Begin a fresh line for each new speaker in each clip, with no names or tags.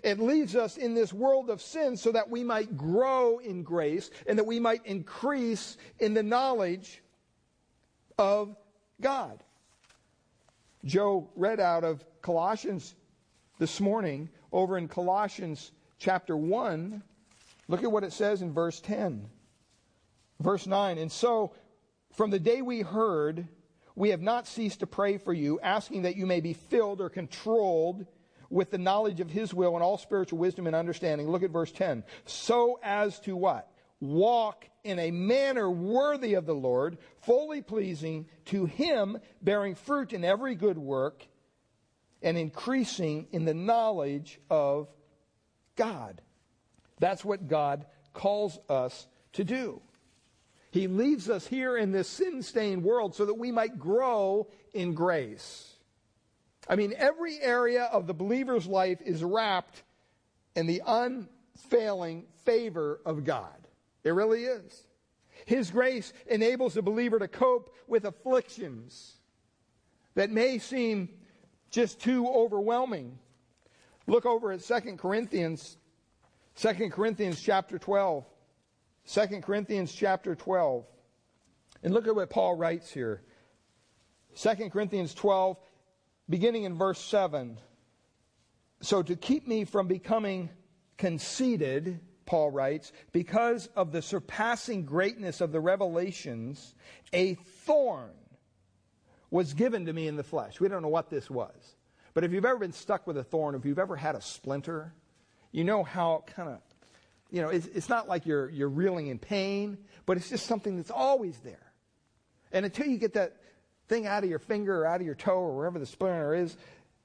It leaves us in this world of sin so that we might grow in grace and that we might increase in the knowledge of God. Joe read out of Colossians this morning, over in Colossians chapter 1. Look at what it says in verse 10. Verse 9, and so from the day we heard, we have not ceased to pray for you, asking that you may be filled or controlled with the knowledge of His will and all spiritual wisdom and understanding. Look at verse 10. So as to what? Walk in a manner worthy of the Lord, fully pleasing to Him, bearing fruit in every good work, and increasing in the knowledge of God. That's what God calls us to do. He leaves us here in this sin-stained world so that we might grow in grace. I mean, every area of the believer's life is wrapped in the unfailing favor of God. It really is. His grace enables the believer to cope with afflictions that may seem just too overwhelming. Look over at 2 Corinthians chapter 12. 2 Corinthians chapter 12. And look at what Paul writes here. 2 Corinthians 12, beginning in verse 7. So to keep me from becoming conceited, Paul writes, because of the surpassing greatness of the revelations, a thorn was given to me in the flesh. We don't know what this was. But if you've ever been stuck with a thorn, if you've ever had a splinter, you know how kind of, it's not like you're reeling in pain, but it's just something that's always there. And until you get that thing out of your finger or out of your toe or wherever the splinter is,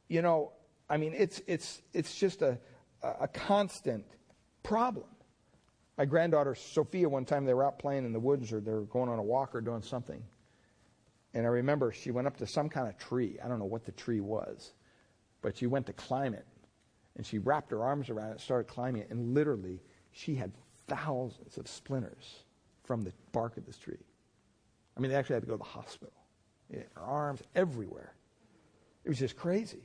it's just a constant problem. My granddaughter Sophia, one time they were out playing in the woods, or they were going on a walk or doing something. And I remember she went up to some kind of tree. I don't know what the tree was, but she went to climb it. And she wrapped her arms around it and started climbing it. And literally, she had thousands of splinters from the bark of this tree. I mean, they actually had to go to the hospital. Her arms everywhere. It was just crazy.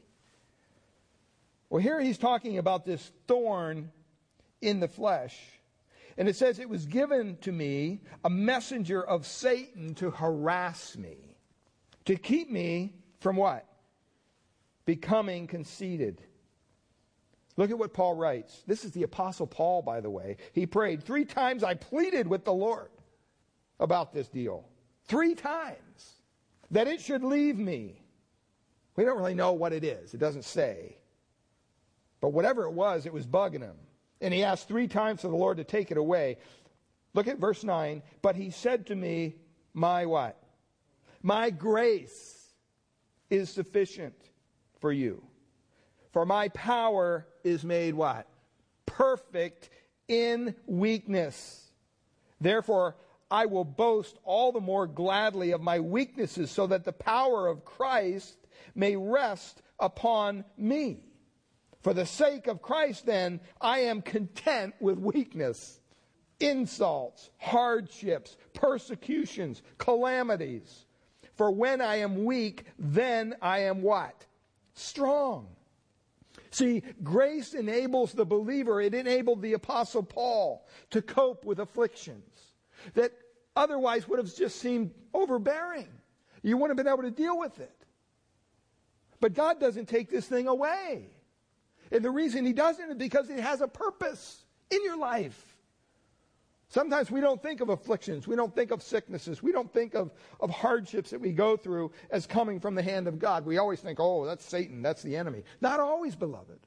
Well, here he's talking about this thorn in the flesh. And it says, it was given to me, a messenger of Satan, to harass me. To keep me from what? Becoming conceited. Look at what Paul writes. This is the Apostle Paul, by the way. He prayed 3 times. I pleaded with the Lord about this deal. 3 times. That it should leave me. We don't really know what it is. It doesn't say. But whatever it was bugging him. And he asked 3 times for the Lord to take it away. Look at verse 9. But he said to me, my what? My grace is sufficient for you. For my power is made what? Perfect in weakness. Therefore, I will boast all the more gladly of my weaknesses, so that the power of Christ may rest upon me. For the sake of Christ, then, I am content with weakness, insults, hardships, persecutions, calamities. For when I am weak, then I am what? Strong. See, grace enables the believer, it enabled the Apostle Paul to cope with afflictions that otherwise would have just seemed overbearing. You wouldn't have been able to deal with it. But God doesn't take this thing away. And the reason He doesn't is because it has a purpose in your life. Sometimes we don't think of afflictions. We don't think of sicknesses. We don't think of hardships that we go through as coming from the hand of God. We always think, oh, that's Satan. That's the enemy. Not always, beloved.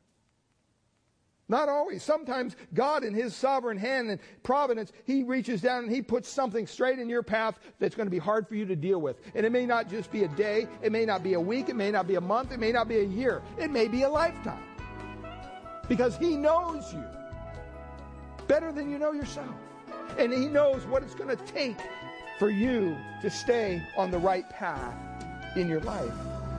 Not always. Sometimes God, in His sovereign hand and providence, He reaches down and He puts something straight in your path that's going to be hard for you to deal with. And it may not just be a day. It may not be a week. It may not be a month. It may not be a year. It may be a lifetime. Because He knows you better than you know yourself. And He knows what it's going to take for you to stay on the right path in your life.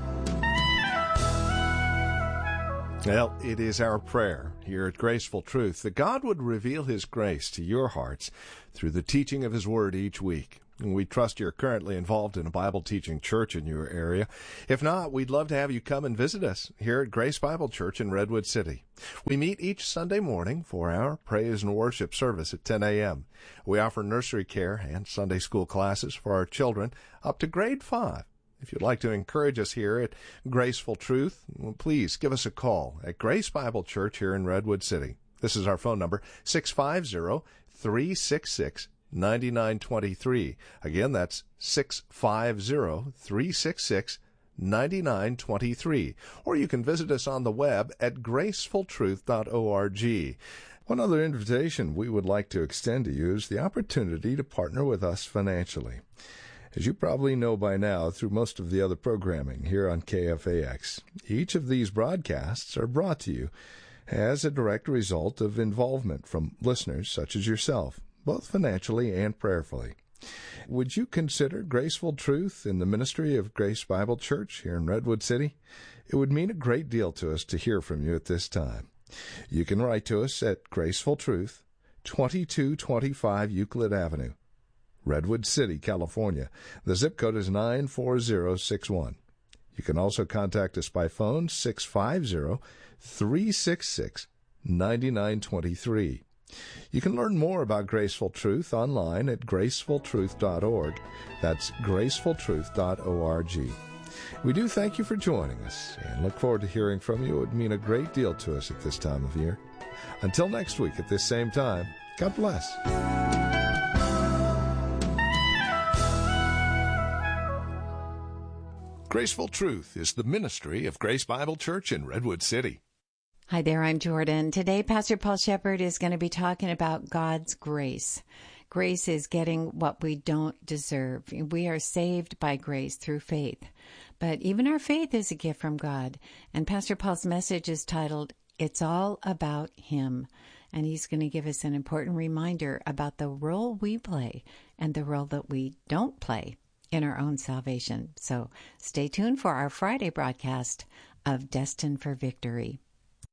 Well, it is our prayer here at Graceful Truth that God would reveal His grace to your hearts through the teaching of His Word each week. We trust you're currently involved in a Bible-teaching church in your area. If not, we'd love to have you come and visit us here at Grace Bible Church in Redwood City. We meet each Sunday morning for our praise and worship service at 10 a.m. We offer nursery care and Sunday school classes for our children up to grade 5. If you'd like to encourage us here at Graceful Truth, please give us a call at Grace Bible Church here in Redwood City. This is our phone number, 650-366-9923. Again, that's 650-366-9923. Or you can visit us on the web at gracefultruth.org. One other invitation we would like to extend to you is the opportunity to partner with us financially. As you probably know by now through most of the other programming here on KFAX, each of these broadcasts are brought to you as a direct result of involvement from listeners such as yourself, both financially and prayerfully. Would you consider Graceful Truth in the ministry of Grace Bible Church here in Redwood City? It would mean a great deal to us to hear from you at this time. You can write to us at Graceful Truth, 2225 Euclid Avenue, Redwood City, California. The zip code is 94061. You can also contact us by phone, 650-366-9923. You can learn more about Graceful Truth online at gracefultruth.org. That's gracefultruth.org. We do thank you for joining us and look forward to hearing from you. It would mean a great deal to us at this time of year. Until next week at this same time, God bless. Graceful Truth is the ministry of Grace Bible Church in Redwood City.
Hi there, I'm Jordan. Today, Pastor Paul Shepard is going to be talking about God's grace. Grace is getting what we don't deserve. We are saved by grace through faith. But even our faith is a gift from God. And Pastor Paul's message is titled, It's All About Him. And he's going to give us an important reminder about the role we play and the role that we don't play in our own salvation. So stay tuned for our Friday broadcast of Destined for Victory.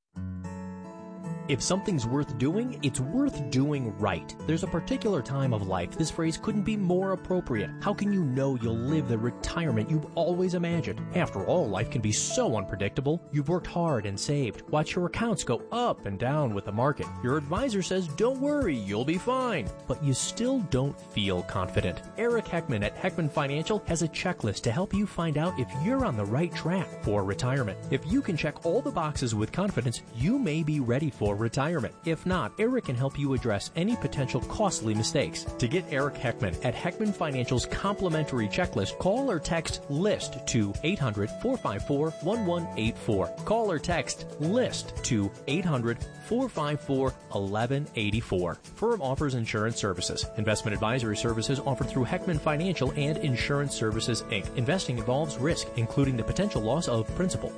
If something's worth doing, it's worth doing right. There's a particular time of life this phrase couldn't be more appropriate. How can you know you'll live the retirement you've always imagined? After all, life can be so unpredictable. You've worked hard and saved. Watch your accounts go up and down with the market. Your advisor says, don't worry, you'll be fine. But you still don't feel confident. Eric Heckman at Heckman Financial has a checklist to help you find out if you're on the right track for retirement. If you can check all the boxes with confidence, you may be ready for retirement. If not, Eric can help you address any potential costly mistakes. To get Eric Heckman at Heckman Financial's complimentary checklist, call or text LIST to 800-454-1184. Call or text LIST to 800-454-1184. Firm offers insurance services. Investment advisory services offered through Heckman Financial and Insurance Services, Inc. Investing involves risk, including the potential loss of principal.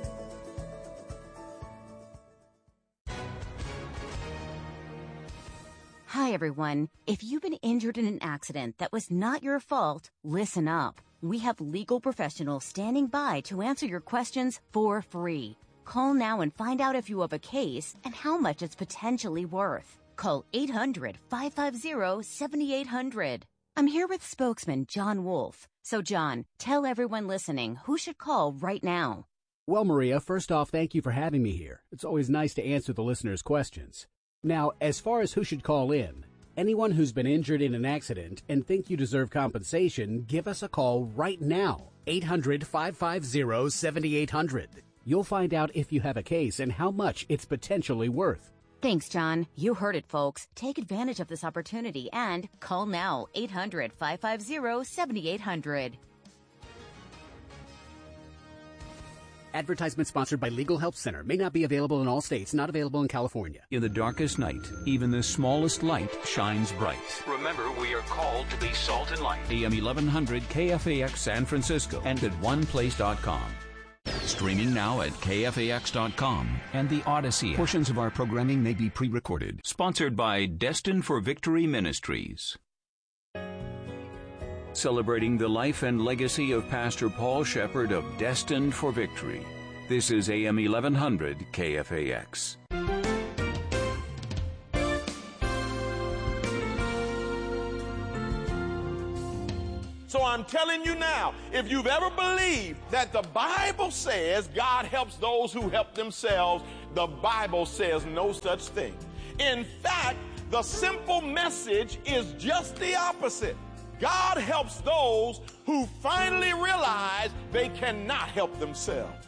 Hi, everyone. If you've been injured in an accident that was not your fault, listen up. We have legal professionals standing by to answer your questions for free. Call now and find out if you have a case and how much it's potentially worth. Call 800-550-7800. I'm here with spokesman John Wolf. So, John, tell everyone listening who should call right now.
Well, Maria, first off, thank you for having me here. It's always nice to answer the listeners' questions. Now, as far as who should call in, anyone who's been injured in an accident and think you deserve compensation, give us a call right now, 800-550-7800. You'll find out if you have a case and how much it's potentially worth.
Thanks, John. You heard it, folks. Take advantage of this opportunity and call now, 800-550-7800.
Advertisement sponsored by Legal Help Center. May not be available in all states. Not available in California.
In the darkest night, even the smallest light shines bright. Remember, we are called to be salt and light. AM 1100 KFAX San Francisco and at oneplace.com. Streaming now at KFAX.com and the Odyssey. Portions of our programming may be pre-recorded. Sponsored by Destined for Victory Ministries. Celebrating the life and legacy of Pastor Paul Shepard of Destined for Victory. This is AM 1100 KFAX.
So I'm telling you now, if you've ever believed that the Bible says God helps those who help themselves, the Bible says no such thing. In fact, the simple message is just the opposite. God helps those who finally realize they cannot help themselves.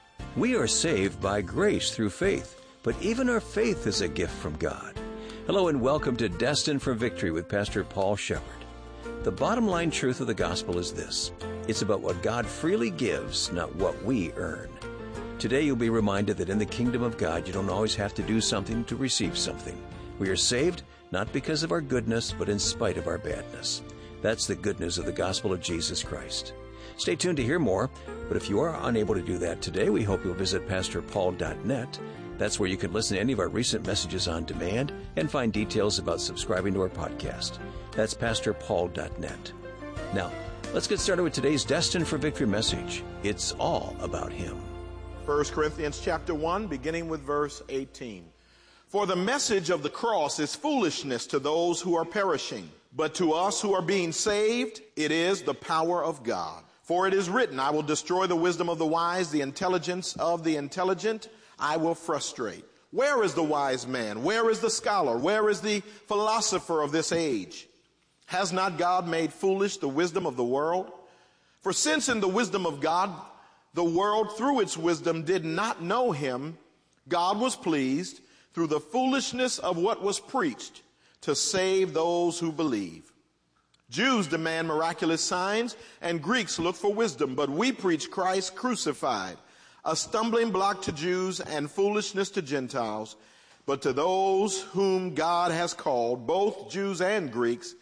We are saved by grace through faith, but even our faith is a gift from God. Hello and welcome to Destined for Victory with Pastor Paul Shepard. The bottom line truth of the gospel is this: it's about what God freely gives, not what we earn. Today you'll be reminded that in the kingdom of God you don't always have to do something to receive something. We are saved not because of our goodness, but in spite of our badness. That's the good news of the gospel of Jesus Christ. Stay tuned to hear more, but if you are unable to do that today, we hope you'll visit pastorpaul.net. That's where you can listen to any of our recent messages on demand and find details about subscribing to our podcast. That's pastorpaul.net. Now, let's get started with today's Destined for Victory message. It's all about Him.
1 Corinthians chapter 1, beginning with verse 18. For the message of the cross is foolishness to those who are perishing, but to us who are being saved, it is the power of God. For it is written, I will destroy the wisdom of the wise, the intelligence of the intelligent I will frustrate. Where is the wise man? Where is the scholar? Where is the philosopher of this age? Has not God made foolish the wisdom of the world? For since in the wisdom of God, the world through its wisdom did not know Him, God was pleased through the foolishness of what was preached to save those who believe. Jews demand miraculous signs, and Greeks look for wisdom, but we preach Christ crucified, a stumbling block to Jews and foolishness to Gentiles. But to those whom God has called, both Jews and Greeks,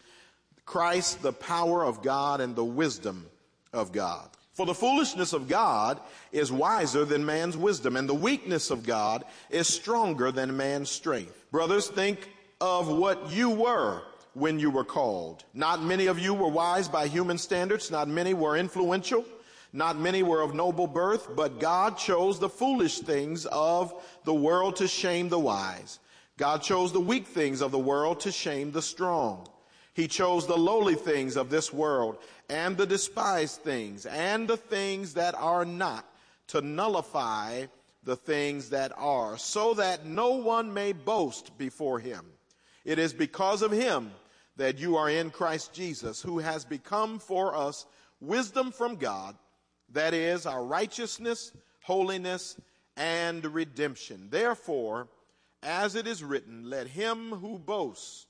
Christ the power of God and the wisdom of God. For the foolishness of God is wiser than man's wisdom, and the weakness of God is stronger than man's strength. Brothers, think of what you were when you were called. Not many of you were wise by human standards. Not many were influential. Not many were of noble birth. But God chose the foolish things of the world to shame the wise. God chose the weak things of the world to shame the strong. He chose the lowly things of this world and the despised things and the things that are not, to nullify the things that are, so that no one may boast before Him. It is because of Him that you are in Christ Jesus, who has become for us wisdom from God, that is, our righteousness, holiness, and redemption. Therefore, as it is written, let him who boasts,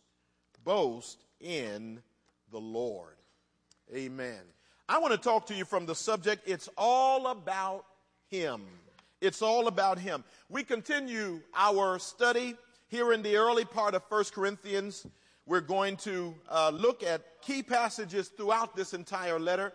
boast in the Lord. Amen. I want to talk to you from the subject, it's all about Him. It's all about Him. We continue our study here in the early part of 1 Corinthians. We're going to look at key passages throughout this entire letter.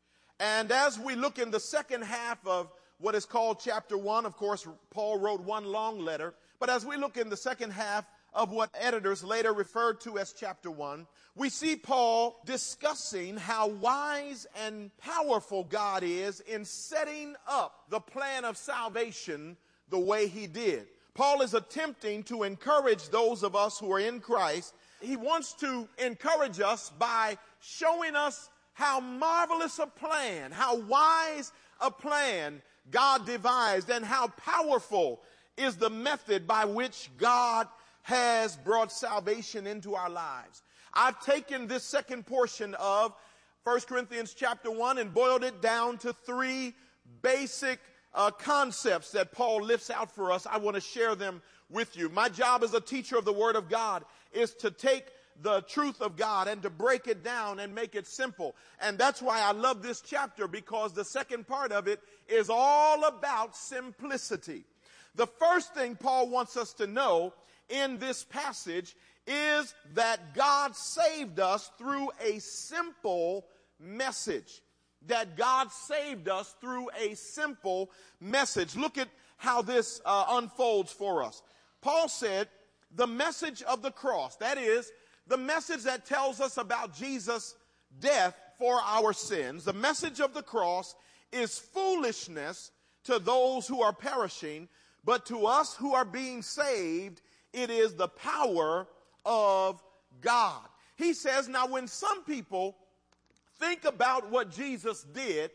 And as we look in the second half of what is called chapter 1, of course, Paul wrote one long letter. But as we look in the second half of what editors later referred to as chapter 1, we see Paul discussing how wise and powerful God is in setting up the plan of salvation the way He did. Paul is attempting to encourage those of us who are in Christ. He wants to encourage us by showing us how marvelous a plan, how wise a plan God devised, and how powerful is the method by which God has brought salvation into our lives. I've taken this second portion of 1 Corinthians chapter 1 and boiled it down to three basic concepts that Paul lifts out for us. I want to share them with you. My job as a teacher of the Word of God is to take the truth of God and to break it down and make it simple. And that's why I love this chapter, because the second part of it is all about simplicity. The first thing Paul wants us to know in this passage is that God saved us through a simple message. That God saved us through a simple message. Look at how this unfolds for us. Paul said, the message of the cross, that is, the message that tells us about Jesus' death for our sins, the message of the cross is foolishness to those who are perishing, but to us who are being saved, it is the power of God. He says, now when some people think about what Jesus did,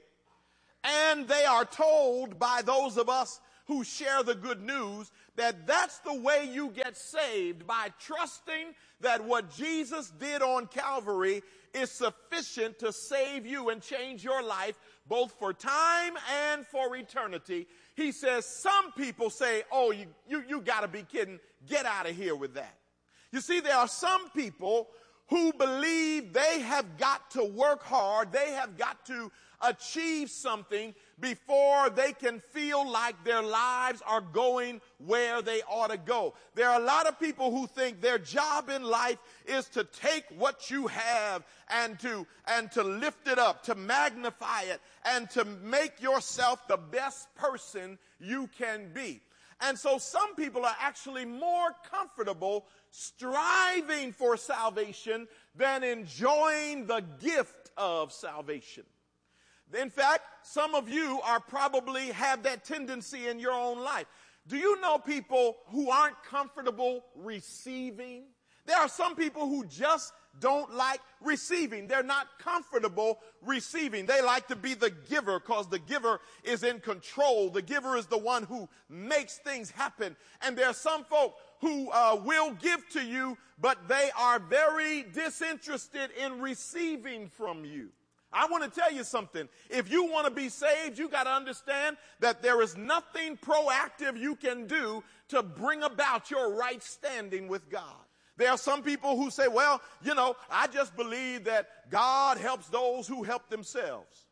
and they are told by those of us who share the good news that that's the way you get saved, by trusting that what Jesus did on Calvary is sufficient to save you and change your life, both for time and for eternity. He says some people say, oh, you got to be kidding. Get out of here with that. You see, there are some people who believe they have got to work hard, they have got to achieve something before they can feel like their lives are going where they ought to go. There are a lot of people who think their job in life is to take what you have and to lift it up, to magnify it, and to make yourself the best person you can be. And so some people are actually more comfortable striving for salvation than enjoying the gift of salvation. In fact, some of you are probably have that tendency in your own life. Do you know people who aren't comfortable receiving? There are some people who just don't like receiving. They're not comfortable receiving. They like to be the giver because the giver is in control. The giver is the one who makes things happen. And there are some folk who will give to you, but they are very disinterested in receiving from you. I want to tell you something. If you want to be saved, you got to understand that there is nothing proactive you can do to bring about your right standing with God. There are some people who say, well, I just believe that God helps those who help themselves.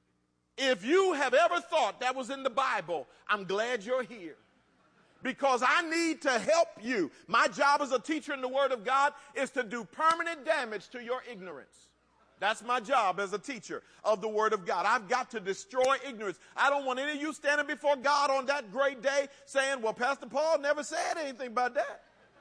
If you have ever thought that was in the Bible, I'm glad you're here. Because I need to help you. My job as a teacher in the Word of God is to do permanent damage to your ignorance. That's my job as a teacher of the Word of God. I've got to destroy ignorance. I don't want any of you standing before God on that great day saying, well, Pastor Paul never said anything about that.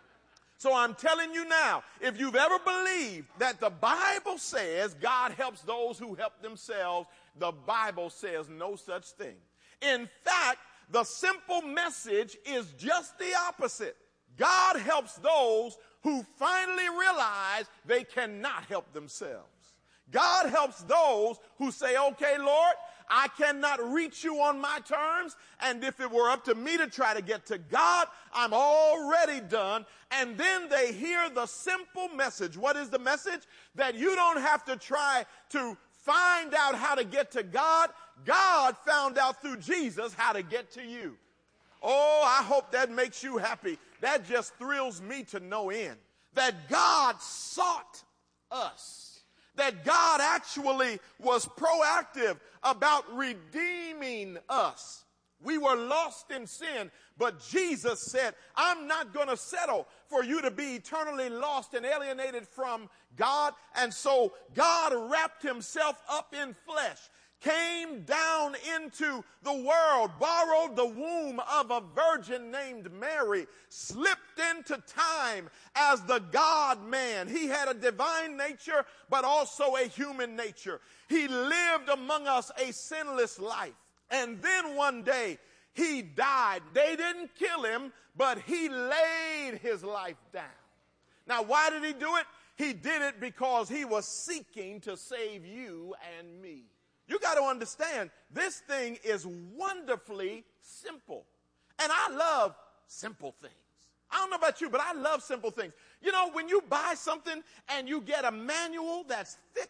So I'm telling you now, if you've ever believed that the Bible says God helps those who help themselves, the Bible says no such thing. In fact, the simple message is just the opposite. God helps those who finally realize they cannot help themselves. God helps those who say, okay, Lord, I cannot reach you on my terms, and if it were up to me to try to get to God, I'm already done. And then they hear the simple message. What is the message? That you don't have to try to find out how to get to God. God found out through Jesus how to get to you. Oh, I hope that makes you happy. That just thrills me to no end. That God sought us. That God actually was proactive about redeeming us. We were lost in sin, but Jesus said, I'm not going to settle for you to be eternally lost and alienated from God. And so God wrapped himself up in flesh, came down into the world, borrowed the womb of a virgin named Mary, slipped into time as the God-man. He had a divine nature, but also a human nature. He lived among us a sinless life. And then one day, he died. They didn't kill him, but he laid his life down. Now, why did he do it? He did it because he was seeking to save you and me. You got to understand, this thing is wonderfully simple. And I love simple things. I don't know about you, but I love simple things. You know, when you buy something and you get a manual that's thick,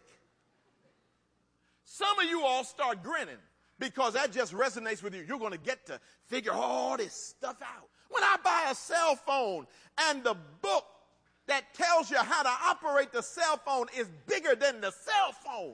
some of you all start grinning because that just resonates with you. You're going to get to figure all this stuff out. When I buy a cell phone and the book that tells you how to operate the cell phone is bigger than the cell phone,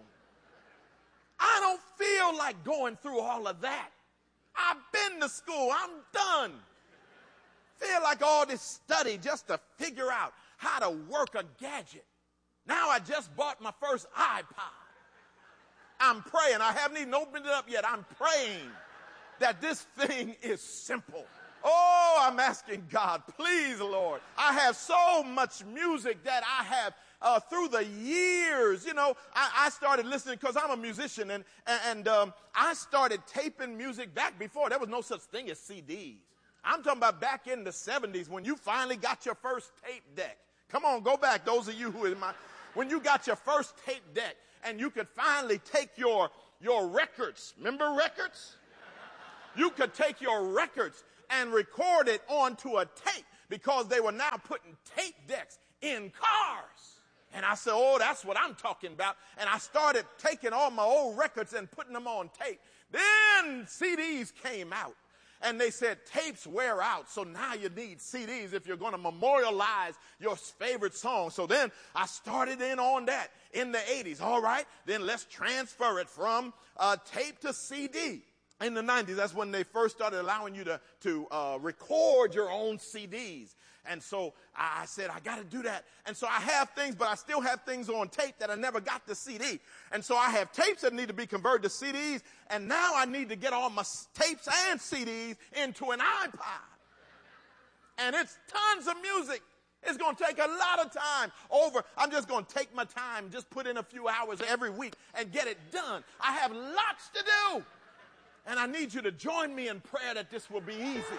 I don't feel like going through all of that. I've been to school. I'm done. Feel like all this study just to figure out how to work a gadget. Now I just bought my first iPod. I'm praying. I haven't even opened it up yet. I'm praying that this thing is simple. Oh, I'm asking God, please, Lord. I have so much music that I have through the years. You know, I started listening because I'm a musician, and I started taping music back before. There was no such thing as CDs. I'm talking about back in the 70s when you finally got your first tape deck. Come on, go back, those of you who are when you got your first tape deck. and you could finally take your records. Remember records? You could take your records and record it onto a tape, because they were now putting tape decks in cars. And I said, oh, that's what I'm talking about. And I started taking all my old records and putting them on tape. Then CDs came out. And they said tapes wear out, so now you need CDs if you're going to memorialize your favorite song. So then I started in on that in the 80s. All right, then let's transfer it from tape to CD. In the 90s, that's when they first started allowing you to record your own CDs. And so I said, I got to do that. And so I have things, but I still have things on tape that I never got to CD. And so I have tapes that need to be converted to CDs. And now I need to get all my tapes and CDs into an iPod. And it's tons of music. It's going to take a lot of time over. I'm just going to take my time, just put in a few hours every week and get it done. I have lots to do. And I need you to join me in prayer that this will be easy.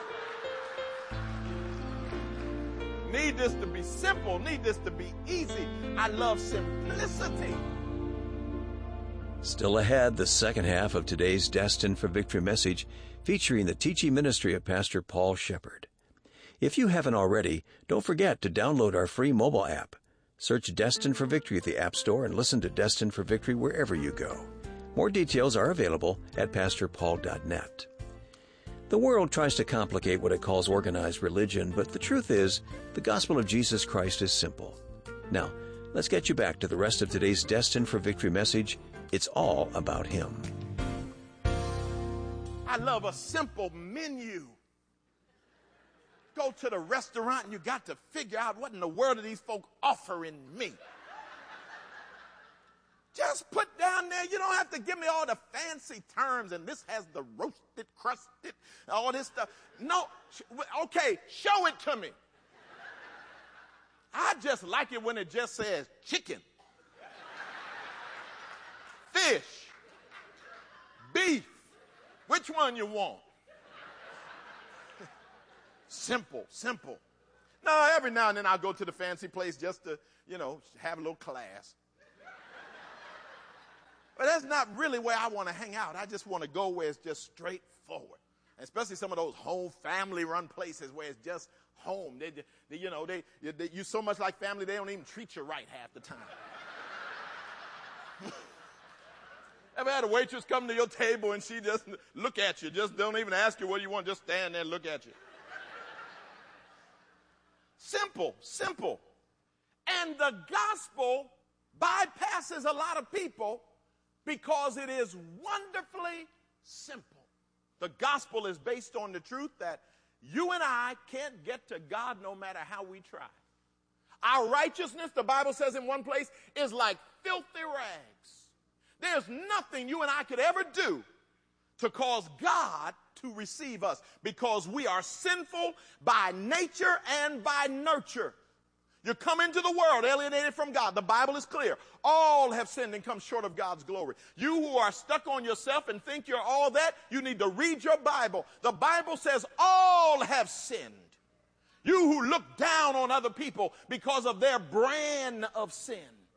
Need this to be simple. Need this to be easy. I love simplicity.
Still ahead, the second half of today's Destined for Victory message, featuring the teaching ministry of Pastor Paul Shepherd. If you haven't already, don't forget to download our free mobile app. Search Destined for Victory at the App Store and listen to Destined for Victory wherever you go. More details are available at pastorpaul.net. The world tries to complicate what it calls organized religion, but the truth is, the gospel of Jesus Christ is simple. Now, let's get you back to the rest of today's Destined for Victory message. It's all about Him.
I love a simple menu. Go to the restaurant and you got to figure out what in the world are these folk offering me. Just put down there, you don't have to give me all the fancy terms, and this has the roasted, crusted, all this stuff. No, okay, show it to me. I just like it when it just says chicken, fish, beef. Which one you want? Simple, simple. No, every now and then I'll go to the fancy place just to, have a little class. But that's not really where I want to hang out. I just want to go where it's just straightforward. Especially some of those home family-run places where it's just home. You so much like family, they don't even treat you right half the time. Ever had a waitress come to your table and she just look at you, just don't even ask you what you want, just stand there and look at you? Simple, simple. And the gospel bypasses a lot of people because it is wonderfully simple. The gospel is based on the truth that you and I can't get to God no matter how we try. Our righteousness, the Bible says in one place, is like filthy rags. There's nothing you and I could ever do to cause God to receive us because we are sinful by nature and by nurture. You come into the world alienated from God. The Bible is clear. All have sinned and come short of God's glory. You who are stuck on yourself and think you're all that, you need to read your Bible. The Bible says all have sinned. You who look down on other people because of their brand of sin.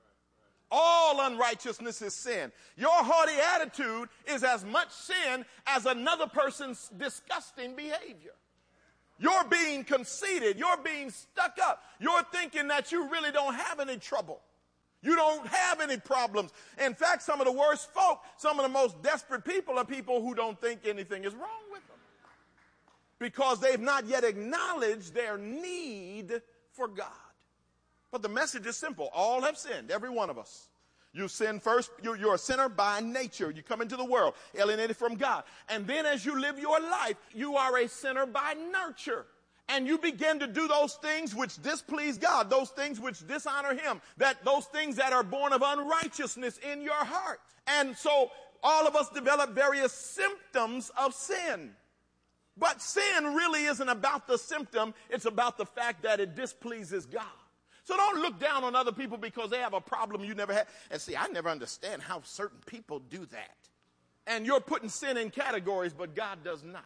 All unrighteousness is sin. Your haughty attitude is as much sin as another person's disgusting behavior. You're being conceited. You're being stuck up. You're thinking that you really don't have any trouble. You don't have any problems. In fact, some of the worst folk, some of the most desperate people are people who don't think anything is wrong with them because they've not yet acknowledged their need for God. But the message is simple. All have sinned, every one of us. You sin first. You're a sinner by nature. You come into the world alienated from God. And then as you live your life, you are a sinner by nurture. And you begin to do those things which displease God, those things which dishonor Him, those things that are born of unrighteousness in your heart. And so all of us develop various symptoms of sin. But sin really isn't about the symptom. It's about the fact that it displeases God. So don't look down on other people because they have a problem you never had. And see, I never understand how certain people do that. And you're putting sin in categories, but God does not.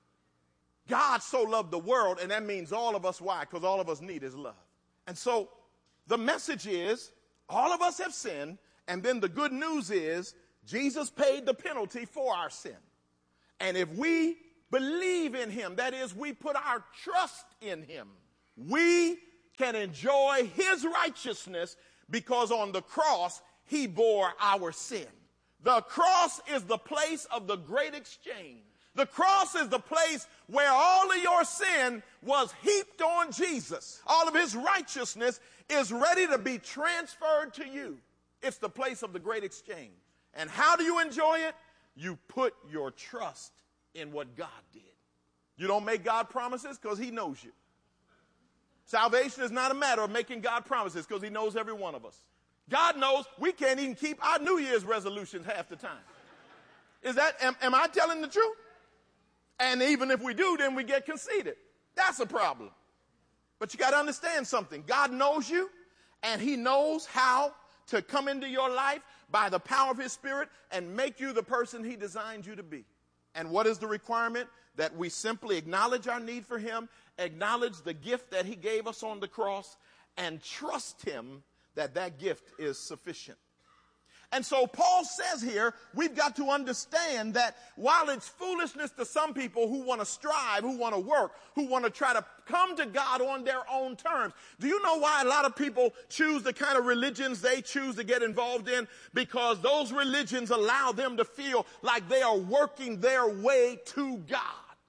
God so loved the world, and that means all of us. Why? Because all of us need His love. And so the message is, all of us have sinned, And then the good news is Jesus paid the penalty for our sin. And if we believe in him, that is, we put our trust in him, we can enjoy his righteousness because on the cross, he bore our sin. The cross is the place of the great exchange. The cross is the place where all of your sin was heaped on Jesus. All of his righteousness is ready to be transferred to you. It's the place of the great exchange. And how do you enjoy it? You put your trust in what God did. You don't make God promises because he knows you. Salvation is not a matter of making God promises because he knows every one of us. God knows we can't even keep our New Year's resolutions half the time. Am I telling the truth? And even if we do, then we get conceited. That's a problem. But you got to understand something. God knows you, and he knows how to come into your life by the power of his Spirit and make you the person he designed you to be. And what is the requirement? That we simply acknowledge our need for him, acknowledge the gift that he gave us on the cross, and trust him that that gift is sufficient. And so Paul says here, we've got to understand that while it's foolishness to some people who want to strive, who want to work, who want to try to come to God on their own terms. Do you know why a lot of people choose the kind of religions they choose to get involved in? Because those religions allow them to feel like they are working their way to God.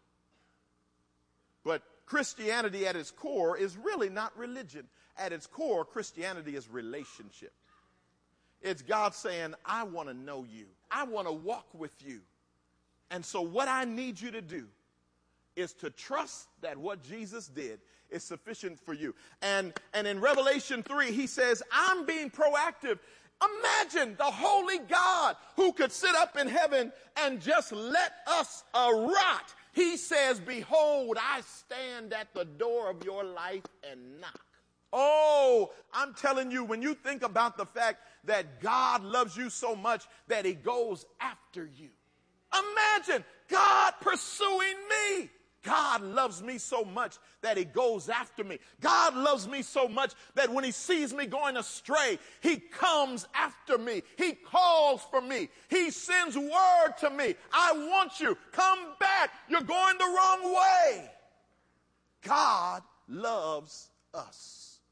But Christianity at its core is really not religion. At its core, Christianity is relationship. It's God saying, I want to know you. I want to walk with you. And so what I need you to do is to trust that what Jesus did is sufficient for you. And in Revelation 3, he says, I'm being proactive. Imagine the holy God who could sit up in heaven and just let us rot. He says, behold, I stand at the door of your life and knock. Oh, I'm telling you, when you think about the fact that God loves you so much that he goes after you. Imagine God pursuing me. God loves me so much that he goes after me. God loves me so much that when he sees me going astray, he comes after me. He calls for me. He sends word to me. I want you. Come back. You're going the wrong way. God loves us.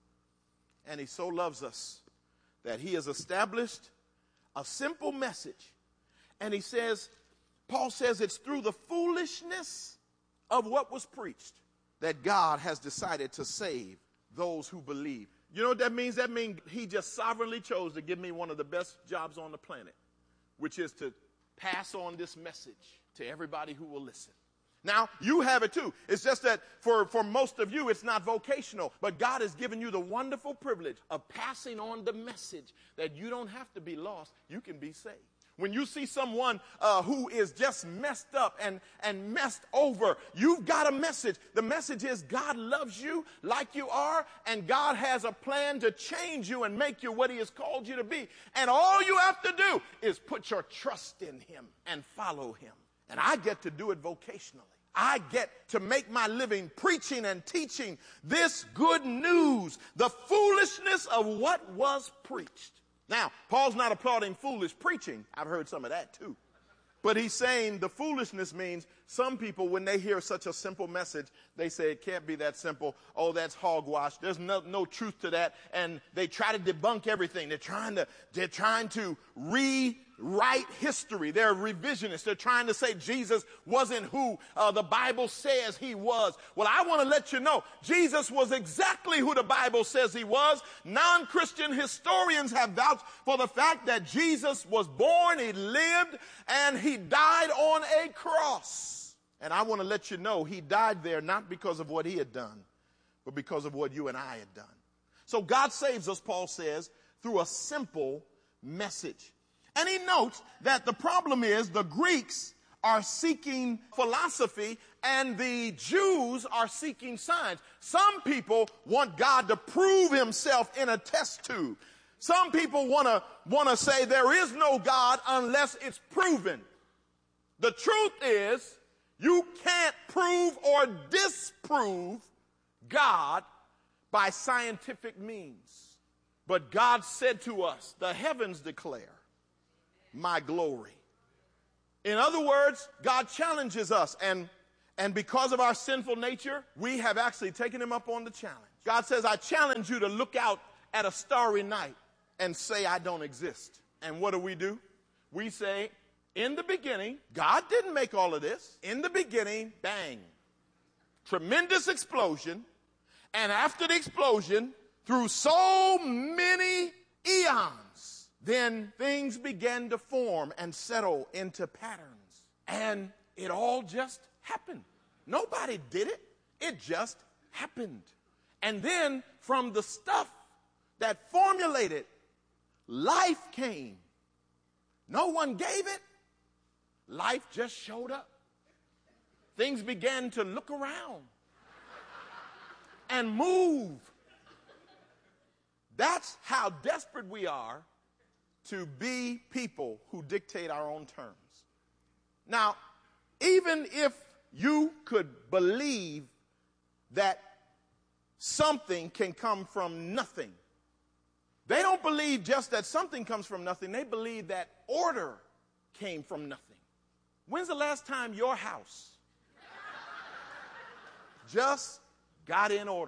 And he so loves us that he has established a simple message. And he says, Paul says it's through the foolishness of what was preached that God has decided to save those who believe. You know what that means? That means he just sovereignly chose to give me one of the best jobs on the planet, which is to pass on this message to everybody who will listen. Now, you have it too. It's just that for most of you, it's not vocational. But God has given you the wonderful privilege of passing on the message that you don't have to be lost. You can be saved. When you see someone who is just messed up and messed over, you've got a message. The message is God loves you like you are, and God has a plan to change you and make you what he has called you to be. And all you have to do is put your trust in him and follow him. And I get to do it vocationally. I get to make my living preaching and teaching this good news, the foolishness of what was preached. Now, Paul's not applauding foolish preaching. I've heard some of that too. But he's saying the foolishness means some people, when they hear such a simple message, they say it can't be that simple. Oh, that's hogwash. There's no truth to that. And they try to debunk everything. They're trying to rewrite history. They're revisionists. They're trying to say Jesus wasn't who the Bible says he was. Well, I want to let you know, Jesus was exactly who the Bible says he was. Non-Christian historians have vouched for the fact that Jesus was born, he lived, and he died on a cross. And I want to let you know he died there not because of what he had done, but because of what you and I had done. So God saves us, Paul says, through a simple message. And he notes that the problem is the Greeks are seeking philosophy and the Jews are seeking signs. Some people want God to prove himself in a test tube. Some people want to say there is no God unless it's proven. The truth is, you can't prove or disprove God by scientific means. But God said to us, the heavens declare my glory. In other words, God challenges us, and because of our sinful nature, we have actually taken him up on the challenge. God says, I challenge you to look out at a starry night and say I don't exist. And what do? We say, in the beginning, God didn't make all of this. In the beginning, bang, tremendous explosion. And after the explosion, through so many eons, then things began to form and settle into patterns. And it all just happened. Nobody did it. It just happened. And then from the stuff that formulated, life came. No one gave it. Life just showed up. Things began to look around and move. That's how desperate we are to be people who dictate our own terms. Now, even if you could believe that something can come from nothing, they don't believe just that something comes from nothing. They believe that order came from nothing. When's the last time your house just got in order?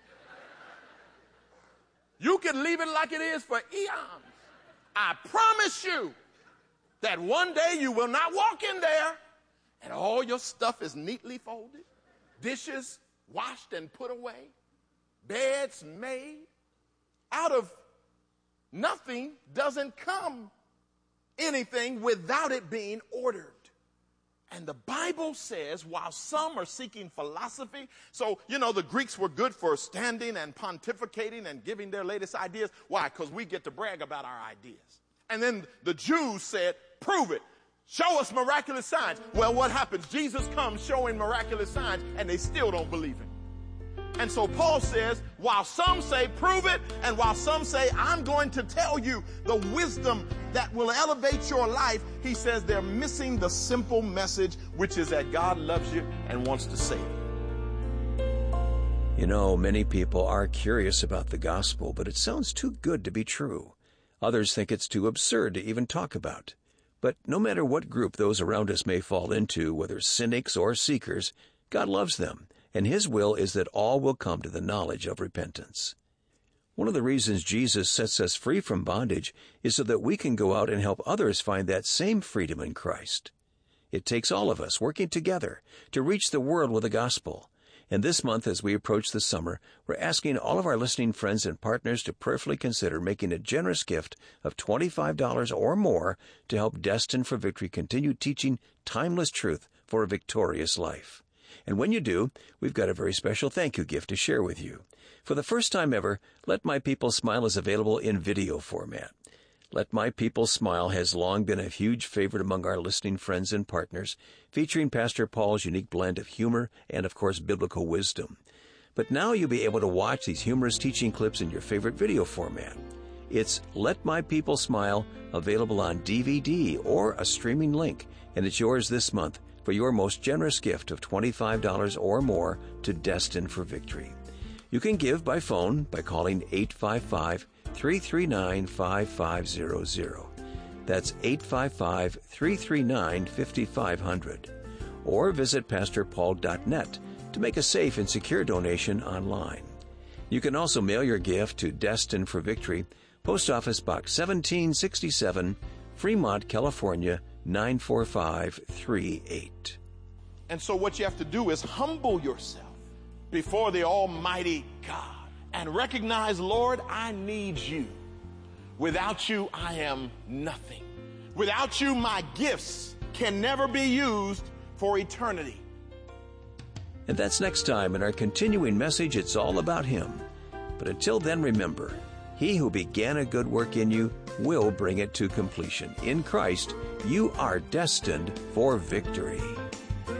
You can leave it like it is for eons. I promise you that one day you will not walk in there and all your stuff is neatly folded, dishes washed and put away, beds made. Out of nothing doesn't come anything without it being ordered. And the Bible says, while some are seeking philosophy, so, the Greeks were good for standing and pontificating and giving their latest ideas. Why? Because we get to brag about our ideas. And then the Jews said, prove it. Show us miraculous signs. Well, what happens? Jesus comes showing miraculous signs, and they still don't believe him. And so Paul says, while some say, prove it, and while some say, I'm going to tell you the wisdom that will elevate your life, he says they're missing the simple message, which is that God loves you and wants to save you.
Many people are curious about the gospel, but it sounds too good to be true. Others think it's too absurd to even talk about. But no matter what group those around us may fall into, whether cynics or seekers, God loves them, and his will is that all will come to the knowledge of repentance. One of the reasons Jesus sets us free from bondage is so that we can go out and help others find that same freedom in Christ. It takes all of us working together to reach the world with the gospel. And this month, as we approach the summer, we're asking all of our listening friends and partners to prayerfully consider making a generous gift of $25 or more to help Destined for Victory continue teaching timeless truth for a victorious life. And when you do, we've got a very special thank you gift to share with you. For the first time ever, Let My People Smile is available in video format. Let My People Smile has long been a huge favorite among our listening friends and partners, featuring Pastor Paul's unique blend of humor and, of course, biblical wisdom. But now you'll be able to watch these humorous teaching clips in your favorite video format. It's Let My People Smile, available on DVD or a streaming link, and it's yours this month for your most generous gift of $25 or more to Destined for Victory. You can give by phone by calling 855-339-5500. That's 855-339-5500. Or visit pastorpaul.net to make a safe and secure donation online. You can also mail your gift to Destined for Victory, Post Office Box 1767, Fremont, California, 94538.
And so what you have to do is humble yourself before the Almighty God and recognize, Lord, I need you. Without you, I am nothing. Without you, my gifts can never be used for eternity.
And that's next time in our continuing message, It's All About Him. But until then, remember, He who began a good work in you will bring it to completion. In Christ, you are destined for victory.